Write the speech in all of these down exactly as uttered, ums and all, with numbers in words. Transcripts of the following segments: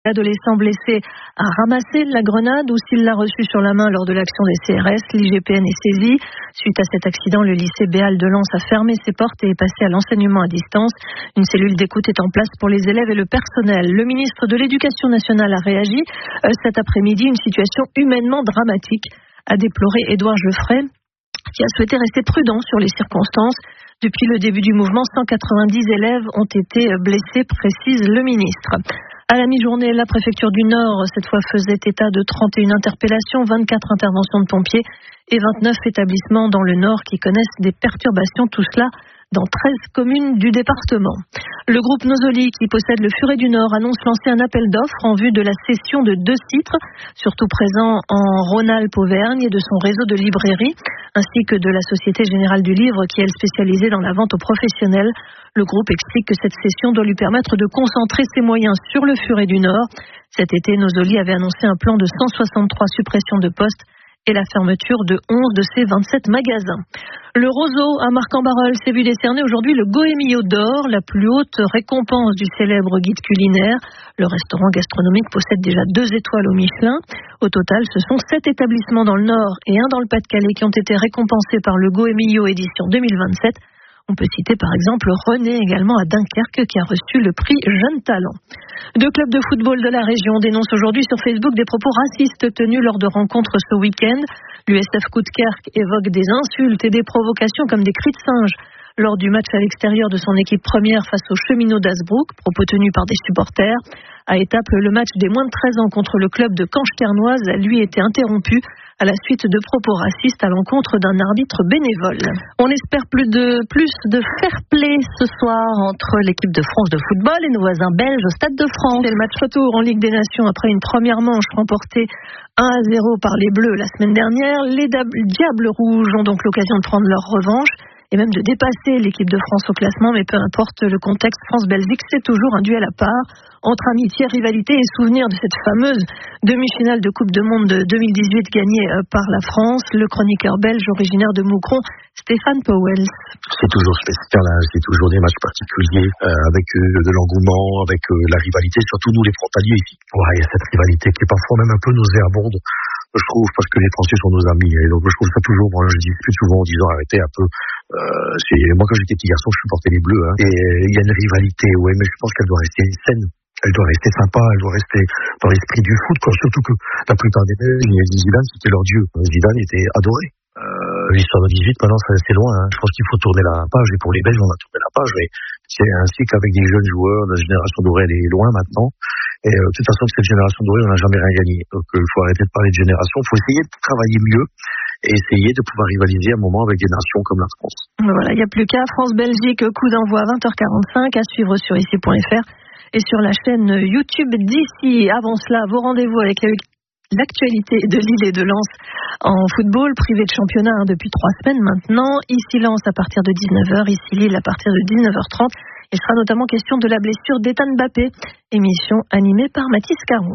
L'adolescent blessé a ramassé la grenade ou s'il l'a reçue sur la main lors de l'action des C R S. L'I G P N est saisi. Suite à cet accident, le lycée Béal de Lens a fermé ses portes et est passé à l'enseignement à distance. Une cellule d'écoute est en place pour les élèves et le personnel. Le ministre de l'Éducation nationale a réagi euh, cet après-midi. Une situation humainement dramatique, a déploré Édouard Geoffrey, qui a souhaité rester prudent sur les circonstances. Depuis le début du mouvement, cent quatre-vingt-dix élèves ont été blessés, précise le ministre. À la mi-journée, la préfecture du Nord, cette fois, faisait état de trente et une interpellations, vingt-quatre interventions de pompiers et vingt-neuf établissements dans le Nord qui connaissent des perturbations, tout cela dans treize communes du département. Le groupe Nosoli, qui possède le Furet du Nord, annonce lancer un appel d'offres en vue de la cession de deux sites, surtout présents en Rhône-Alpes-Auvergne, et de son réseau de librairies, ainsi que de la Société Générale du Livre, qui est elle spécialisée dans la vente aux professionnels. Le groupe explique que cette cession doit lui permettre de concentrer ses moyens sur le Furet du Nord. Cet été, Nosoli avait annoncé un plan de cent soixante-trois suppressions de postes et la fermeture de onze de ses vingt-sept magasins. Le Roseau à Marcq-en-Barœul s'est vu décerner aujourd'hui le Goemio d'or, la plus haute récompense du célèbre guide culinaire. Le restaurant gastronomique possède déjà deux étoiles au Michelin. Au total, ce sont sept établissements dans le Nord et un dans le Pas-de-Calais qui ont été récompensés par le Goemio édition deux mille vingt-sept. On peut citer par exemple René également à Dunkerque qui a reçu le prix Jeune Talent. Deux clubs de football de la région dénoncent aujourd'hui sur Facebook des propos racistes tenus lors de rencontres ce week-end. L'U S F Coudekerque évoque des insultes et des provocations comme des cris de singe lors du match à l'extérieur de son équipe première face aux Cheminots d'Hazebrouck, propos tenus par des supporters. À Étaples, le match des moins de treize ans contre le club de Canche-Ternoise a lui été interrompu à la suite de propos racistes à l'encontre d'un arbitre bénévole. On espère plus de, plus de fair play ce soir entre l'équipe de France de football et nos voisins belges au Stade de France. C'est le match retour en Ligue des Nations après une première manche remportée un à zéro par les Bleus la semaine dernière. Les Diables Rouges ont donc l'occasion de prendre leur revanche et même de dépasser l'équipe de France au classement, mais peu importe le contexte, France-Belgique, c'est toujours un duel à part, entre amitié, rivalité et souvenir de cette fameuse demi-finale de Coupe du Monde de deux mille dix-huit gagnée par la France. Le chroniqueur belge originaire de Moucron, Stéphane Pauwels. C'est toujours spécial, hein. C'est toujours des matchs particuliers, euh, avec euh, de l'engouement, avec euh, la rivalité, surtout nous les frontaliers ici. Ouais, il y a cette rivalité qui est parfois même un peu nauséabonde, je trouve, parce que les Français sont nos amis, et donc je trouve ça toujours, moi je dis plus souvent en disant arrêtez un peu. Euh, c'est, moi quand j'étais petit garçon, je supportais les Bleus, hein, et il y a une rivalité, ouais, mais je pense qu'elle doit rester saine, elle doit rester sympa, elle doit rester dans l'esprit du foot, quoi. Surtout que la plupart des Belges, Zidane, c'était leur dieu. Zidane était adoré. Euh, l'histoire de dix-huit, maintenant c'est assez loin, hein. Je pense qu'il faut tourner la page, et pour les Belges, on a tourné la page, mais c'est ainsi qu'avec des jeunes joueurs, la génération dorée, elle est loin maintenant. Et euh, de toute façon, cette génération dorée, on n'a jamais rien gagné. Donc il euh, faut arrêter de parler de génération, il faut essayer de travailler mieux et essayer de pouvoir rivaliser à un moment avec des nations comme la France. Voilà, il n'y a plus qu'à France-Belgique, coup d'envoi à vingt heures quarante-cinq, à suivre sur ici point f r et sur la chaîne YouTube d'ici. Avant cela, vos rendez-vous avec l'actualité de Lille et de Lens en football, privé de championnat hein, depuis trois semaines maintenant. Ici Lens à partir de dix-neuf heures, ici Lille à partir de dix-neuf heures trente. Il sera notamment question de la blessure d'Ethan Mbappé, émission animée par Mathis Caron.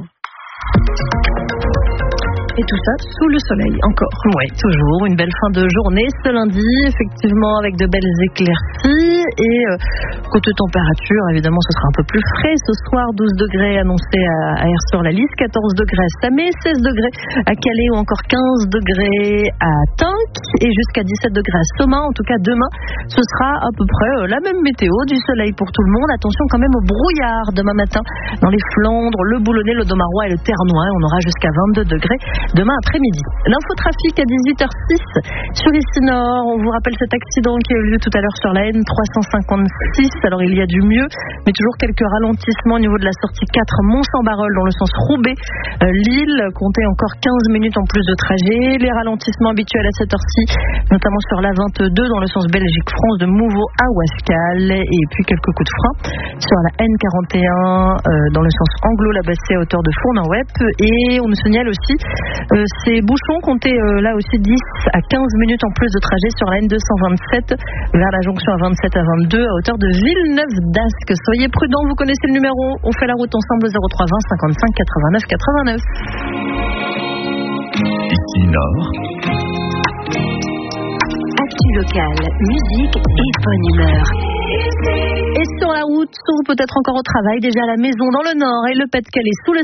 Et tout ça sous le soleil encore. Oui, toujours une belle fin de journée ce lundi, effectivement avec de belles éclaircies et euh, côté température, évidemment ce sera un peu plus frais ce soir, douze degrés annoncés à, à Aire-sur-la-Lys, quatorze degrés à Samé, seize degrés à Calais ou encore quinze degrés à Tinc et jusqu'à dix-sept degrés à Sommin. En tout cas demain, ce sera à peu près euh, la même météo, du soleil pour tout le monde. Attention quand même au brouillard demain matin dans les Flandres, le Boulonnais, le Domarois et le Ternois. On aura jusqu'à vingt-deux degrés demain après-midi. L'infotrafic à dix-huit heures six sur ici Nord. On vous rappelle cet accident qui a eu lieu tout à l'heure sur la N trois cent cinquante-six. Alors il y a du mieux, mais toujours quelques ralentissements au niveau de la sortie quatre Mont-Saint-Barreul dans le sens Roubaix-Lille. Comptez encore quinze minutes en plus de trajet. Les ralentissements habituels à cette heure-ci, notamment sur la vingt-deux dans le sens Belgique-France de Mouveau à Ouascal. Et puis quelques coups de frein sur la N quarante et un euh, dans le sens Anglo-Labassé à hauteur de Fournin-Wep. Et on nous signale aussi euh, ces bouchons, comptez euh, là aussi dix à quinze minutes en plus de trajet sur la N deux cent vingt-sept vers la jonction à vingt-sept à vingt-deux à hauteur de Villeneuve-d'Ascq. Soyez prudents, vous connaissez le numéro. On fait la route ensemble zéro trois vingt cinquante-cinq quatre-vingt-neuf quatre-vingt-neuf. Ici Nord. Actu locale, musique et bonne humeur. Et sur la route, ou peut-être encore au travail, déjà à la maison dans le Nord et le Pas-de-Calais sous le